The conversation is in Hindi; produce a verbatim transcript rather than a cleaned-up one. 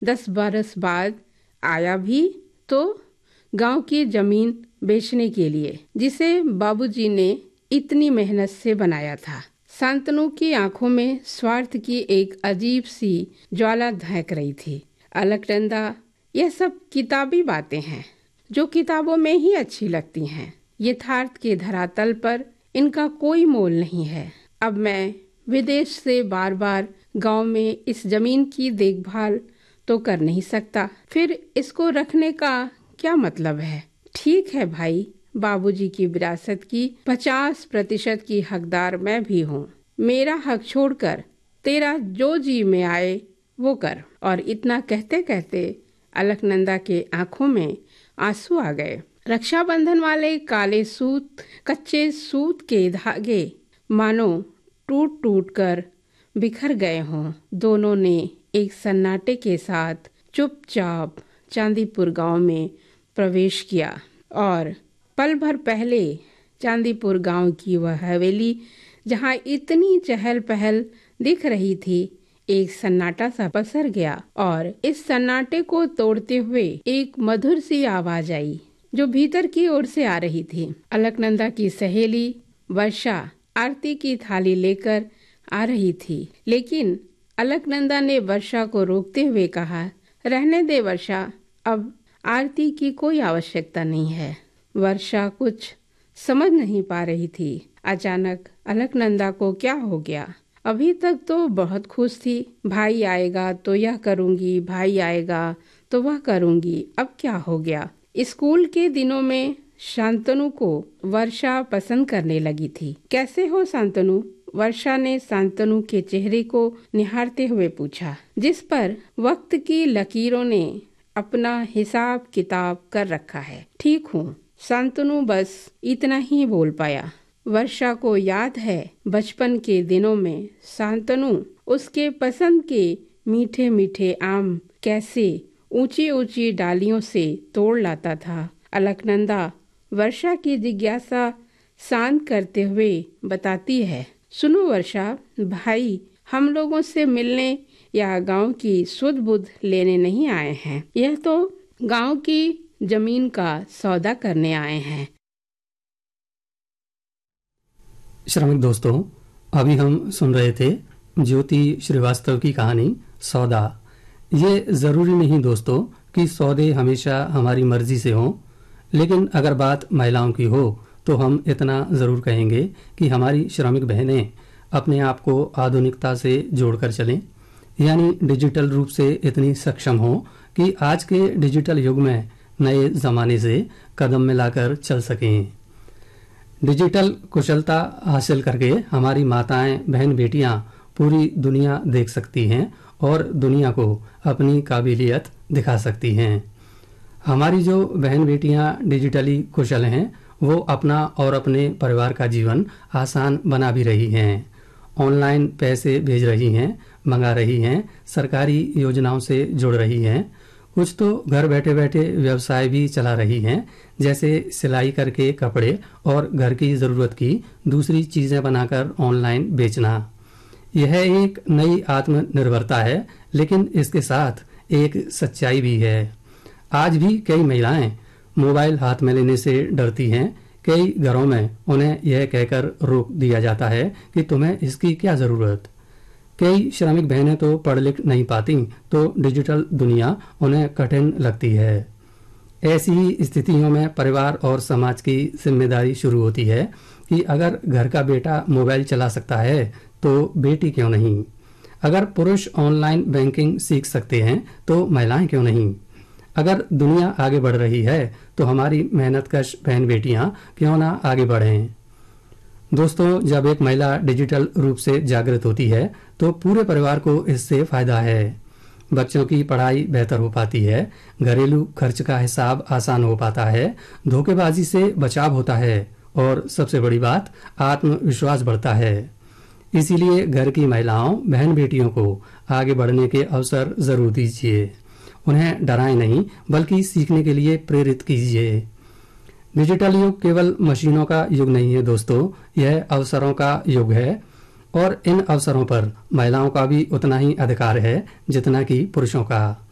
दस बरस बाद आया भी तो गांव की जमीन बेचने के लिए, जिसे बाबूजी ने इतनी मेहनत से बनाया था। शांतनु की आंखों में स्वार्थ की एक अजीब सी ज्वाला धड़क रही थी। अलकनंदा, यह सब किताबी बातें हैं जो किताबों में ही अच्छी लगती हैं। यथार्थ के धरातल पर इनका कोई मोल नहीं है। अब मैं विदेश से बार बार गांव में इस जमीन की देखभाल तो कर नहीं सकता, फिर इसको रखने का क्या मतलब है? ठीक है भाई, बाबूजी की विरासत की पचास प्रतिशत की हकदार मैं भी हूँ। मेरा हक छोड़कर तेरा जो जी में आए वो कर। और इतना कहते कहते अलकनंदा के आंखों में आंसू आ गए। रक्षाबंधन वाले काले सूत कच्चे सूत के धागे मानो टूट टूट कर बिखर गए हों। दोनों ने एक सन्नाटे के साथ चुपचाप चांदीपुर गांव में प्रवेश किया और पल भर पहले चांदीपुर गांव की वह हवेली जहां इतनी चहल पहल दिख रही थी, एक सन्नाटा सा पसर गया और इस सन्नाटे को तोड़ते हुए एक मधुर सी आवाज आई जो भीतर की ओर से आ रही थी। अलकनंदा की सहेली वर्षा आरती की थाली लेकर आ रही थी, लेकिन अलकनंदा ने वर्षा को रोकते हुए कहा, रहने दे वर्षा, अब आरती की कोई आवश्यकता नहीं है। वर्षा कुछ समझ नहीं पा रही थी। अचानक अलकनंदा को क्या हो गया? अभी तक तो बहुत खुश थी। भाई आएगा तो यह करूंगी, भाई आएगा तो वह करूंगी। अब क्या हो गया? स्कूल के दिनों में शांतनु को वर्षा पसंद करने लगी थी। कैसे हो शांतनु? वर्षा ने शांतनु के चेहरे को निहारते हुए पूछा, जिस पर वक्त की लकीरों ने अपना हिसाब किताब कर रखा है। ठीक हूँ, शांतनु बस इतना ही बोल पाया। वर्षा को याद है बचपन के दिनों में शांतनु उसके पसंद के मीठे मीठे आम कैसे ऊंची ऊंची डालियों से तोड़ लाता था। अलकनंदा वर्षा की जिज्ञासा शांत करते हुए बताती है, सुनो वर्षा, भाई हम लोगों से मिलने या गांव की सुध बुध लेने नहीं आए हैं। यह तो गांव की जमीन का सौदा करने आए हैं। श्रमिक दोस्तों, अभी हम सुन रहे थे ज्योति श्रीवास्तव की कहानी सौदा। ये जरूरी नहीं दोस्तों कि सौदे हमेशा हमारी मर्जी से हों, लेकिन अगर बात महिलाओं की हो तो हम इतना जरूर कहेंगे कि हमारी श्रमिक बहनें अपने आप को आधुनिकता से जोड़कर चलें, यानी डिजिटल रूप से इतनी सक्षम हो कि आज के डिजिटल युग में नए जमाने से कदम मिलाकर चल सकें। डिजिटल कुशलता हासिल करके हमारी माताएं बहन बेटियां पूरी दुनिया देख सकती हैं और दुनिया को अपनी काबिलियत दिखा सकती हैं। हमारी जो बहन बेटियां डिजिटली कुशल हैं वो अपना और अपने परिवार का जीवन आसान बना भी रही हैं। ऑनलाइन पैसे भेज रही हैं, मंगा रही हैं, सरकारी योजनाओं से जुड़ रही हैं, कुछ तो घर बैठे बैठे व्यवसाय भी चला रही हैं, जैसे सिलाई करके कपड़े और घर की ज़रूरत की दूसरी चीज़ें बनाकर ऑनलाइन बेचना। यह एक नई आत्मनिर्भरता है, लेकिन इसके साथ एक सच्चाई भी है। आज भी कई महिलाएं मोबाइल हाथ में लेने से डरती हैं। कई घरों में उन्हें यह कहकर रोक दिया जाता है कि तुम्हें इसकी क्या ज़रूरत। कई श्रमिक बहनें तो पढ़ लिख नहीं पाती तो डिजिटल दुनिया उन्हें कठिन लगती है। ऐसी ही स्थितियों में परिवार और समाज की जिम्मेदारी शुरू होती है कि अगर घर का बेटा मोबाइल चला सकता है तो बेटी क्यों नहीं। अगर पुरुष ऑनलाइन बैंकिंग सीख सकते हैं तो महिलाएं क्यों नहीं। अगर दुनिया आगे बढ़ रही है तो हमारी मेहनतकश बहन बेटियां क्यों ना आगे बढ़ें। दोस्तों, जब एक महिला डिजिटल रूप से जागृत होती है तो पूरे परिवार को इससे फायदा है। बच्चों की पढ़ाई बेहतर हो पाती है, घरेलू खर्च का हिसाब आसान हो पाता है, धोखेबाजी से बचाव होता है और सबसे बड़ी बात, आत्मविश्वास बढ़ता है। इसीलिए घर की महिलाओं बहन बेटियों को आगे बढ़ने के अवसर जरूर दीजिए। उन्हें डराएं नहीं, बल्कि सीखने के लिए प्रेरित कीजिए। डिजिटल युग केवल मशीनों का युग नहीं है दोस्तों, यह अवसरों का युग है और इन अवसरों पर महिलाओं का भी उतना ही अधिकार है जितना कि पुरुषों का।